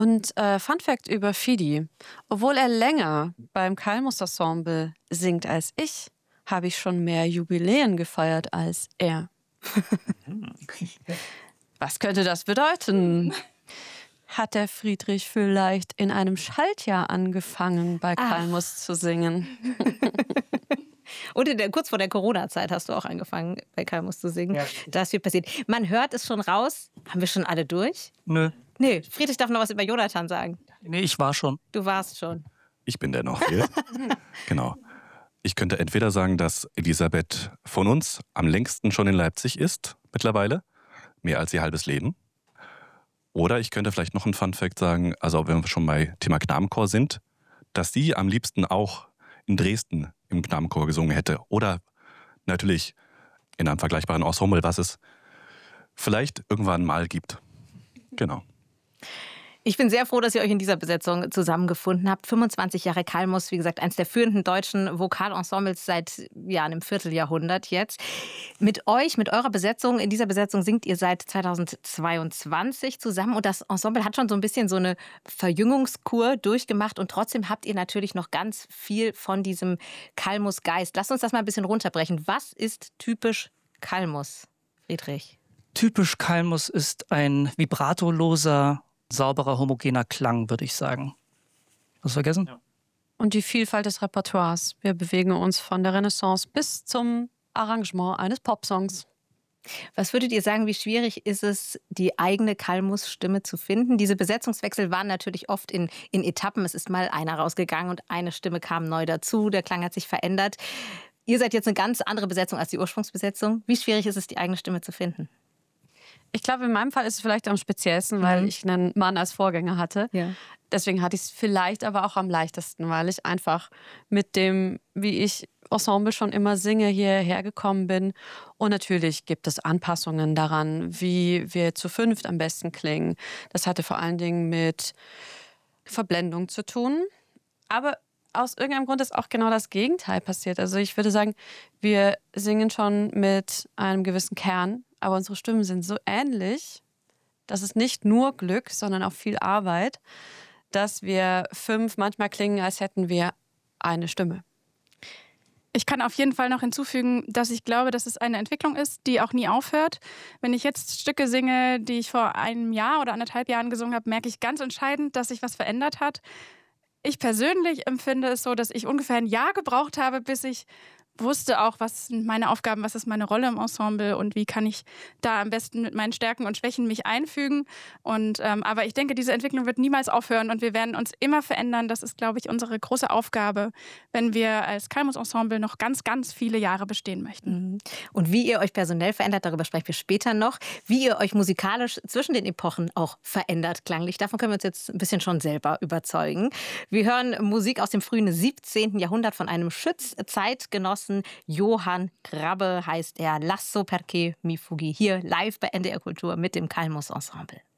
Und Fun Fact über Fidi: Obwohl er länger beim Kalmus-Ensemble singt als ich, habe ich schon mehr Jubiläen gefeiert als er. Was könnte das bedeuten? Hat der Friedrich vielleicht in einem Schaltjahr angefangen, bei Kalmus zu singen? Und kurz vor der Corona-Zeit hast du auch angefangen, bei Kalmus zu singen. Ja. Da ist viel passiert. Man hört es schon raus. Haben wir schon alle durch? Nö. Nee, Friedrich darf noch was über Jonathan sagen. Nee, ich war schon. Du warst schon. Ich bin der noch hier. Genau. Ich könnte entweder sagen, dass Elisabeth von uns am längsten schon in Leipzig ist, mittlerweile. Mehr als ihr halbes Leben. Oder ich könnte vielleicht noch einen Funfact sagen, also wenn wir schon bei Thema Knabenchor sind, dass sie am liebsten auch in Dresden im Knabenchor gesungen hätte. Oder natürlich in einem vergleichbaren Ensemble, was es vielleicht irgendwann mal gibt. Genau. Ich bin sehr froh, dass ihr euch in dieser Besetzung zusammengefunden habt. 25 Jahre Kalmus, wie gesagt, eines der führenden deutschen Vokalensembles seit einem Vierteljahrhundert jetzt. Mit eurer Besetzung, in dieser Besetzung singt ihr seit 2022 zusammen. Und das Ensemble hat schon so ein bisschen so eine Verjüngungskur durchgemacht. Und trotzdem habt ihr natürlich noch ganz viel von diesem Kalmus-Geist. Lasst uns das mal ein bisschen runterbrechen. Was ist typisch Kalmus, Friedrich? Typisch Kalmus ist ein vibratoloser, sauberer, homogener Klang, würde ich sagen. Was vergessen? Ja. Und die Vielfalt des Repertoires. Wir bewegen uns von der Renaissance bis zum Arrangement eines Popsongs. Was würdet ihr sagen, wie schwierig ist es, die eigene Kalmus-Stimme zu finden? Diese Besetzungswechsel waren natürlich oft in Etappen. Es ist mal einer rausgegangen und eine Stimme kam neu dazu. Der Klang hat sich verändert. Ihr seid jetzt eine ganz andere Besetzung als die Ursprungsbesetzung. Wie schwierig ist es, die eigene Stimme zu finden? Ich glaube, in meinem Fall ist es vielleicht am speziellsten, weil ich einen Mann als Vorgänger hatte. Ja. Deswegen hatte ich es vielleicht aber auch am leichtesten, weil ich einfach mit dem, wie ich Ensemble schon immer singe, hierher gekommen bin. Und natürlich gibt es Anpassungen daran, wie wir zu fünft am besten klingen. Das hatte vor allen Dingen mit Verblendung zu tun. Aber aus irgendeinem Grund ist auch genau das Gegenteil passiert. Also ich würde sagen, wir singen schon mit einem gewissen Kern, aber unsere Stimmen sind so ähnlich, dass es nicht nur Glück, sondern auch viel Arbeit, dass wir fünf manchmal klingen, als hätten wir eine Stimme. Ich kann auf jeden Fall noch hinzufügen, dass ich glaube, dass es eine Entwicklung ist, die auch nie aufhört. Wenn ich jetzt Stücke singe, die ich vor einem Jahr oder 1,5 Jahren gesungen habe, merke ich ganz entscheidend, dass sich was verändert hat. Ich persönlich empfinde es so, dass ich ungefähr ein Jahr gebraucht habe, bis ich wusste auch, was sind meine Aufgaben, was ist meine Rolle im Ensemble und wie kann ich da am besten mit meinen Stärken und Schwächen mich einfügen. Aber ich denke, diese Entwicklung wird niemals aufhören und wir werden uns immer verändern. Das ist, glaube ich, unsere große Aufgabe, wenn wir als Kalmus-Ensemble noch ganz, ganz viele Jahre bestehen möchten. Und wie ihr euch personell verändert, darüber sprechen wir später noch. Wie ihr euch musikalisch zwischen den Epochen auch verändert klanglich, davon können wir uns jetzt ein bisschen schon selber überzeugen. Wir hören Musik aus dem frühen 17. Jahrhundert von einem Schütz-Zeitgenossen. Johann Grabbe heißt er. Lasso perché mi fuggi. Hier live bei NDR Kultur mit dem Kalmus Ensemble.